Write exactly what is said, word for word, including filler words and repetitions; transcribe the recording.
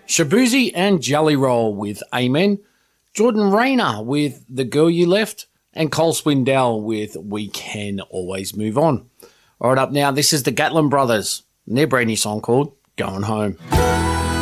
Shabuzi and Jelly Roll with Amen, Jordan Rayner with The Girl You Left, and Cole Swindell with We Can Always Move On. All right, up now, this is the Gatlin Brothers and their brand new song called Going Home.